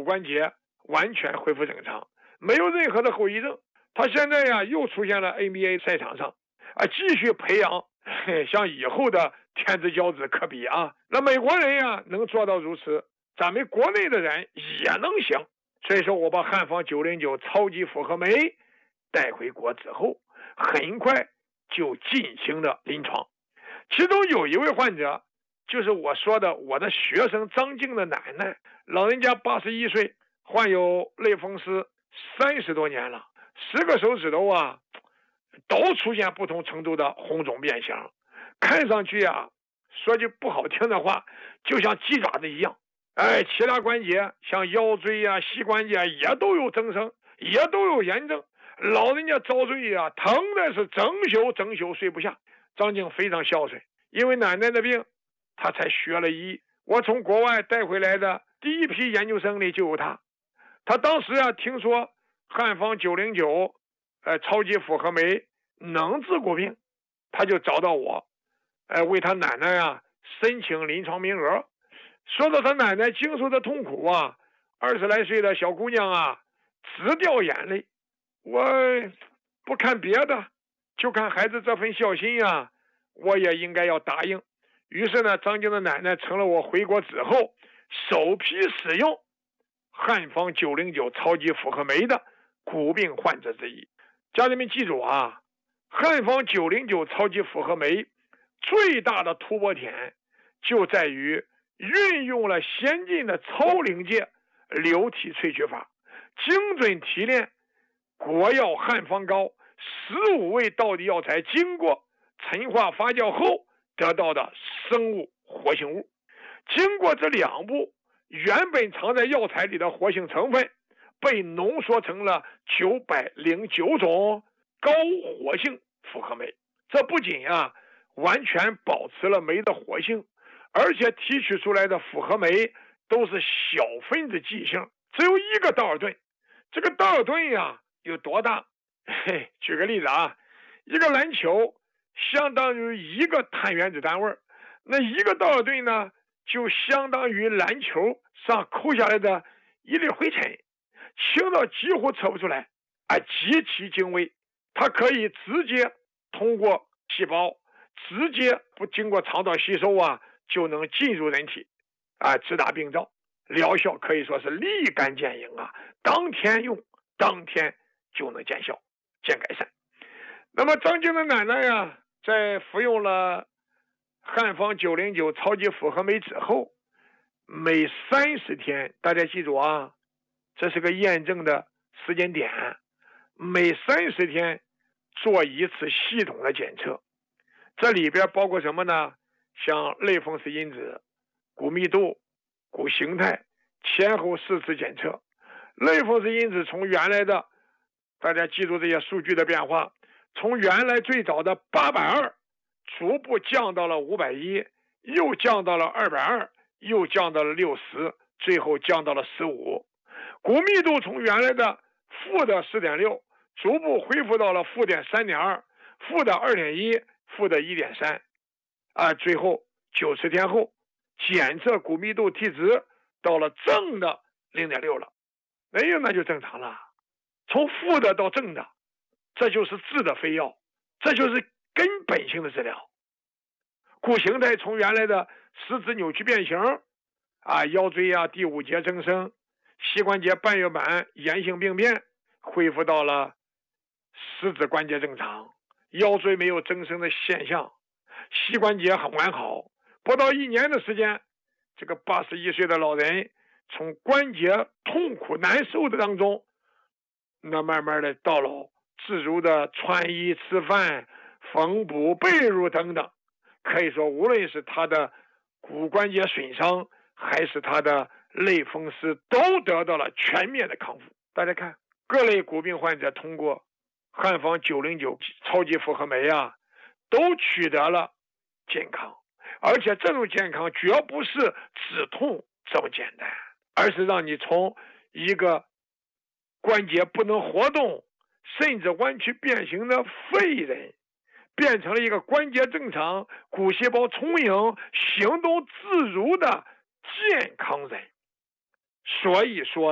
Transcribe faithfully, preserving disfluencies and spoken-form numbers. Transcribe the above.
关节完全恢复正常，没有任何的后遗症。他现在呀又出现了 N B A 赛场上啊，继续培养像以后的天之骄子科比啊。那美国人呀能做到如此，咱们国内的人也能行。所以说我把汉方九零九超级复合酶带回国之后，很快就进行了临床。其中有一位患者就是我说的我的学生张静的奶奶，老人家八十一岁，患有类风湿三十多年了，十个手指头啊都出现不同程度的红肿变形，看上去啊说句不好听的话，就像鸡爪子一样。哎，其他关节像腰椎啊、膝关节啊也都有增生，也都有炎症。老人家遭罪啊，疼的是整宿整宿睡不下。张静非常孝顺，因为奶奶的病，他才学了医。我从国外带回来的第一批研究生里就有他。他当时啊听说汉方九零九，呃，超级复合酶能治骨病，他就找到我，呃，为他奶奶啊申请临床名额。说到他奶奶经受的痛苦啊，二十来岁的小姑娘啊直掉眼泪。我不看别的，就看孩子这份孝心啊，我也应该要答应。于是呢，张静的奶奶成了我回国之后首批使用汉方九零九超级复合酶的骨病患者之一。家人们记住啊，汉方九零九超级复合酶最大的突破点就在于运用了先进的超临界流体萃取法，精准提炼国药汉方膏十五味道地药材经过陈化发酵后得到的生物活性物。经过这两步，原本藏在药材里的活性成分被浓缩成了九百零九种高活性复合酶。这不仅啊完全保持了酶的活性，而且提取出来的复合酶都是小分子剂性，只有一个道尔顿。这个道尔顿呀有多大？嘿，举个例子啊，一个篮球相当于一个碳原子单位，那一个道尔顿呢就相当于篮球上扣下来的一粒灰尘，轻到几乎测不出来啊，极其精微。它可以直接通过细胞，直接不经过肠道吸收啊，就能进入人体啊，直达病灶，疗效可以说是立竿见影啊，当天用当天就能见效见改善。那么张静的奶奶呀，在服用了汉方九零九超级复合酶之后，每三十天，大家记住啊，这是个验证的时间点，每三十天做一次系统的检测。这里边包括什么呢？像类风湿因子、骨密度、骨形态，前后四次检测。类风湿因子从原来的，大家记住这些数据的变化，从原来最早的八百二逐步降到了五百一，又降到了二百二，又降到了六十，最后降到了十五。骨密度从原来的负的四点六逐步恢复到了负的三点二，负的二点一，负的一点三，啊，最后九十天后检测骨密度 T 值到了正的零点六了，哎呀，那就正常了。从负的到正的，这就是治的非药，这就是根本性的治疗。骨形态从原来的十指扭曲变形啊，腰椎啊第五节增生，膝关节半月板炎性病变，恢复到了十指关节正常，腰椎没有增生的现象，膝关节很完好。不到一年的时间，这个八十一岁的老人从关节痛苦难受的当中，那慢慢的到了自如的穿衣吃饭、缝补被褥等等，可以说无论是他的骨关节损伤还是他的类风湿都得到了全面的康复。大家看，各类骨病患者通过汉方九零九超级复合酶啊，都取得了健康，而且这种健康绝不是止痛这么简单，而是让你从一个关节不能活动甚至弯曲变形的废人，变成了一个关节正常、骨细胞充盈、行动自如的健康人。所以说